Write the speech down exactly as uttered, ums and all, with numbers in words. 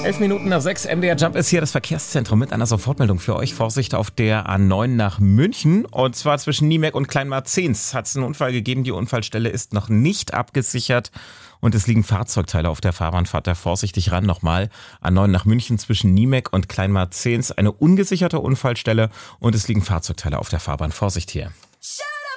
Elf Minuten nach sechs, M D R Jump ist hier das Verkehrszentrum mit einer Sofortmeldung für euch. Vorsicht auf der A neun nach München, und zwar zwischen Niemek und Kleinmarzens hat es einen Unfall gegeben. Die Unfallstelle ist noch nicht abgesichert und es liegen Fahrzeugteile auf der Fahrbahn. Fahrt da vorsichtig ran. Nochmal, A neun nach München zwischen Niemek und Kleinmarzens, eine ungesicherte Unfallstelle und es liegen Fahrzeugteile auf der Fahrbahn. Vorsicht hier.